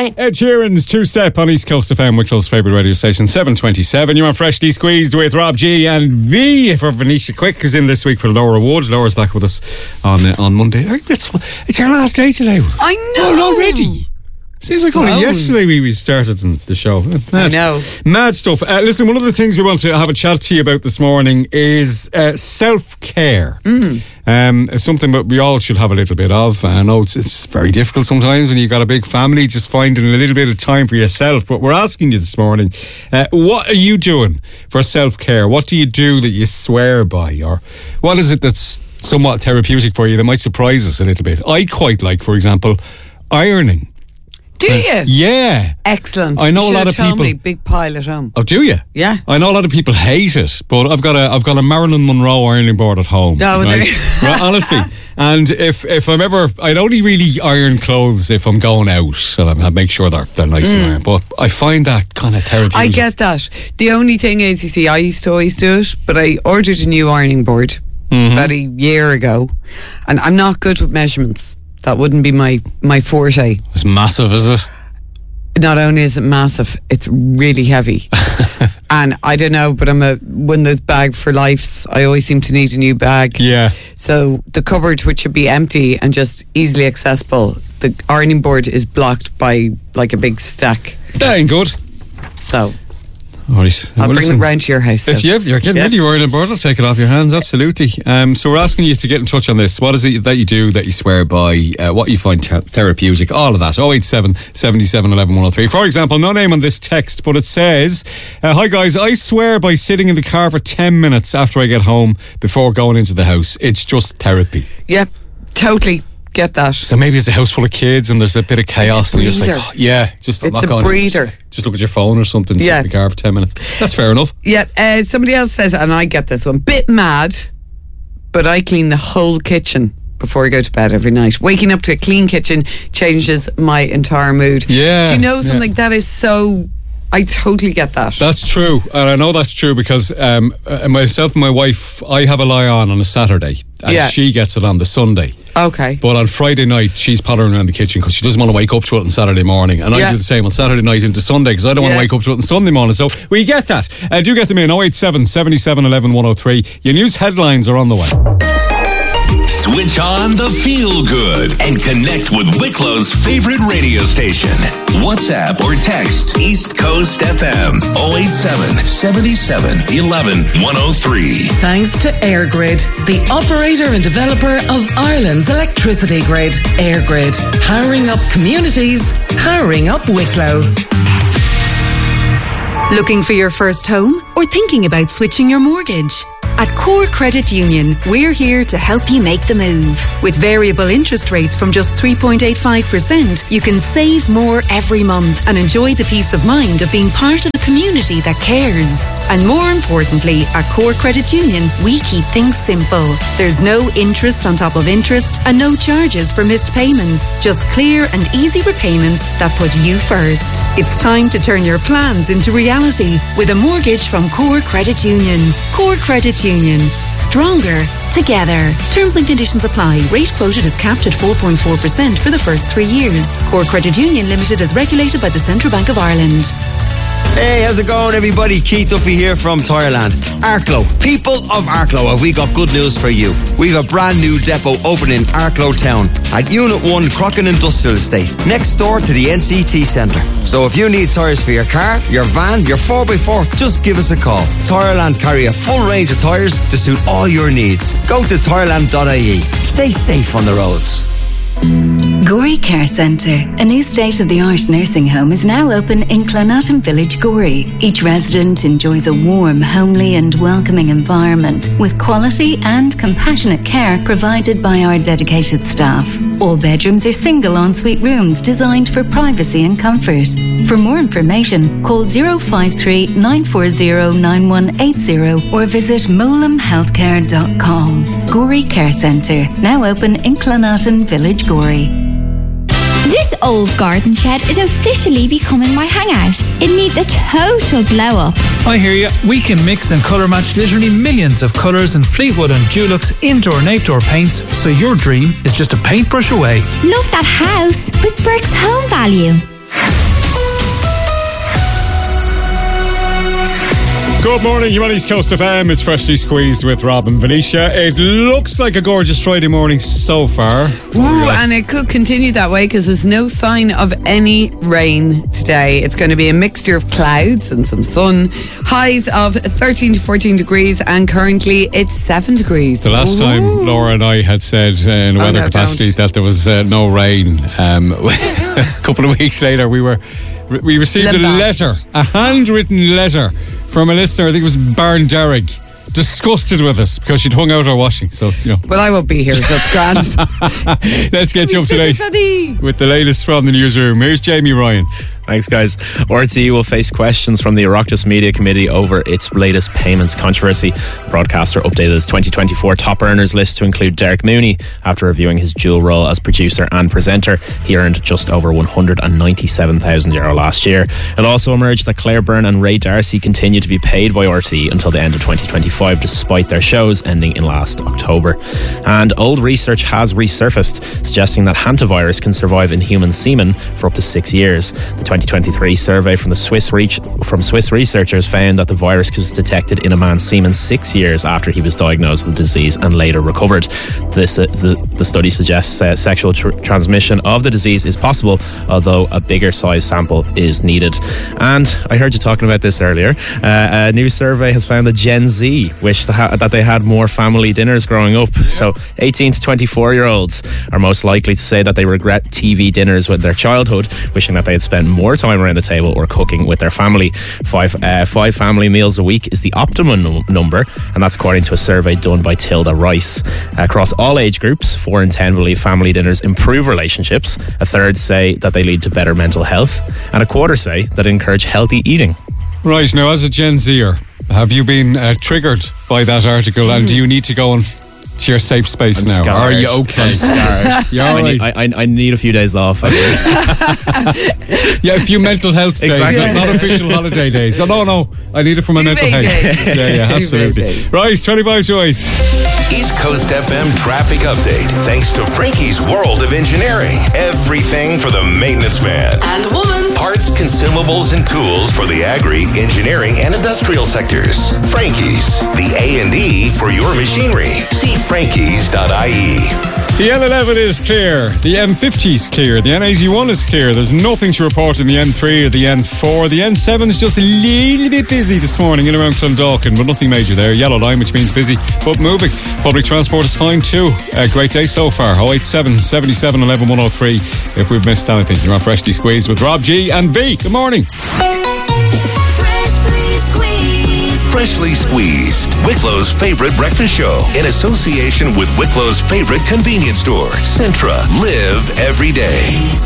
Ed Sheeran's Two-Step on East Coast FM, Wicklow's favourite radio station, 7:27. You're on Freshly Squeezed with Rob G and V for Venetia Quick, who's in this week for Laura Wood. Laura's back with us on Monday. It's our last day today. I know. Oh, already. Seems like only yesterday we started the show. Mad. I know. Mad stuff. Listen, one of the things we want to have a chat to you about this morning is self-care. It's something that we all should have a little bit of. I know it's very difficult sometimes when you've got a big family, just finding a little bit of time for yourself. But we're asking you this morning, what are you doing for self-care? What do you do that you swear by? Or what is it that's somewhat therapeutic for you that might surprise us a little bit? I quite like, for example, ironing. Do you? Yeah. Excellent. I know you a lot of told people. me, big pile at home. Oh, do you? Yeah. I know a lot of people hate it, but I've got a Marilyn Monroe ironing board at home. No, right? Right, honestly. And if I'm ever, I'd only really iron clothes if I'm going out, and I make sure they're nice and iron. But I find that kind of therapeutic. I get that. The only thing is, you see, I used to always do it, but I ordered a new ironing board about a year ago, and I'm not good with measurements. That wouldn't be my forte. It's massive, is it? Not only is it massive, it's really heavy. And I don't know, but I'm one of those bag for lifes. I always seem to need a new bag. Yeah. So the cupboard, which should be empty and just easily accessible, the ironing board is blocked by like a big stack. That ain't good. So All right. I'll bring it round to your house. If you're getting rid of your ironing board, I'll take it off your hands, absolutely. So we're asking you to get in touch on this. What is it that you do that you swear by? What you find therapeutic? All of that. 087 77 11 103. For example, no name on this text, but it says, hi guys, I swear by sitting in the car for 10 minutes after I get home before going into the house. It's just therapy. Yeah, totally. Get that. So maybe it's a house full of kids and there's a bit of chaos and you're just like, oh, yeah, just it's lock a on. breather. Just look at your phone or something, sit in the car for 10 minutes. That's fair enough. Yeah, somebody else says, and I get this one, bit mad, but I clean the whole kitchen before I go to bed every night. Waking up to a clean kitchen changes my entire mood. Yeah. Do you know something like that is so... I totally get that. That's true, and I know that's true because myself and my wife, I have a lie on a Saturday, and she gets it on the Sunday. Okay. But on Friday night, she's pottering around the kitchen because she doesn't want to wake up to it on Saturday morning, and I do the same on Saturday night into Sunday because I don't want to wake up to it on Sunday morning. So we get that. Do get them in 087 77 11 103. Your news headlines are on the way. Switch on the feel good and connect with Wicklow's favorite radio station. WhatsApp or text East Coast FM 087 77 11 103. Thanks to EirGrid, the operator and developer of Ireland's electricity grid. EirGrid, powering up communities, powering up Wicklow. Looking for your first home or thinking about switching your mortgage? At Core Credit Union, we're here to help you make the move. With variable interest rates from just 3.85%, you can save more every month and enjoy the peace of mind of being part of a community that cares. And more importantly, at Core Credit Union, we keep things simple. There's no interest on top of interest and no charges for missed payments. Just clear and easy repayments that put you first. It's time to turn your plans into reality with a mortgage from Core Credit Union. Core Credit Union. Stronger together. Terms and conditions apply. Rate quoted is capped at 4.4% for the first 3 years. Core Credit Union Limited is regulated by the Central Bank of Ireland. Hey, how's it going, everybody? Keith Duffy here from Tireland. Arklow. People of Arklow, have we got good news for you? We've a brand new depot opening in Arklow Town at Unit 1 Crockin Industrial Estate, next door to the NCT Centre. So if you need tyres for your car, your van, your 4x4, just give us a call. Tireland carry a full range of tyres to suit all your needs. Go to tireland.ie. Stay safe on the roads. Gorey Care Centre, a new state-of-the-art nursing home, is now open in Clonatton Village, Gorey. Each resident enjoys a warm, homely and welcoming environment with quality and compassionate care provided by our dedicated staff. All bedrooms are single ensuite rooms designed for privacy and comfort. For more information, call 053 940 9180 or visit molamhealthcare.com. Gorey Care Centre, now open in Clonatton Village, Gorey. This old garden shed is officially becoming my hangout. It needs a total glow up. I hear you. We can mix and colour match literally millions of colours in Fleetwood and Dulux indoor and outdoor paints, so your dream is just a paintbrush away. Love that house with Burke's Home Value. Good morning, you're on East Coast FM. It's Freshly Squeezed with Rob and Venetia. It looks like a gorgeous Friday morning so far. Ooh, and it could continue that way because there's no sign of any rain today. It's going to be a mixture of clouds and some sun. Highs of 13 to 14 degrees, and currently it's 7 degrees. The last time Laura and I had said in a weather capacity that there was no rain, a couple of weeks later we received a handwritten letter from a listener. I think it was Barnderrig, disgusted with us because she'd hung out our washing. So, you know. Well, I won't be here, so it's grand. Let's get you up to date with the latest from the newsroom. Here's Jamie Ryan. Thanks, guys. RTE will face questions from the Oireachtas Media Committee over its latest payments controversy. The broadcaster updated its 2024 top earners list to include Derek Mooney. After reviewing his dual role as producer and presenter, he earned just over €197,000 last year. It also emerged that Claire Byrne and Ray Darcy continue to be paid by RTE until the end of 2025, despite their shows ending in last October. And old research has resurfaced, suggesting that hantavirus can survive in human semen for up to 6 years. The 2023 survey from Swiss researchers found that the virus was detected in a man's semen 6 years after he was diagnosed with the disease and later recovered. The study suggests sexual transmission of the disease is possible, although a bigger size sample is needed. And I heard you talking about this earlier. A new survey has found that Gen Z wish that they had more family dinners growing up. So 18 to 24-year-olds are most likely to say that they regret TV dinners with their childhood, wishing that they had spent more time around the table or cooking with their family. Five family meals a week is the optimum number, and that's according to a survey done by Tilda Rice. Across all age groups, 4 in 10 believe family dinners improve relationships, a third say that they lead to better mental health, and a quarter say that they encourage healthy eating. Right, now as a Gen Zer, have you been triggered by that article, and do you need to go on to your safe space now? Scarred. Are you okay? I'm scarred. Yeah, I need a few days off. I think. Yeah, a few mental health days, Exactly. not official holiday days. Oh, no, I need it for my mental health. Days. Yeah, absolutely. Right, 25 to 8. East Coast FM traffic update. Thanks to Frankie's World of Engineering. Everything for the maintenance man. And woman. Parts, consumables, and tools for the agri, engineering, and industrial sectors. Frankie's, the A&E for your machinery. See frankies.ie. The N11 is clear. The M50 is clear. The N81 is clear. There's nothing to report in the N3 or the N4. The N7 is just a little bit busy this morning in around Clondalkin, but nothing major there. Yellow line, which means busy, but moving. Public transport is fine too. A great day so far. 087 77 11 103 if we've missed anything. You're on Freshly Squeezed with Rob G and B. Good morning. Freshly Squeezed, Wicklow's favorite breakfast show in association with Wicklow's favorite convenience store, Centra. Live every day.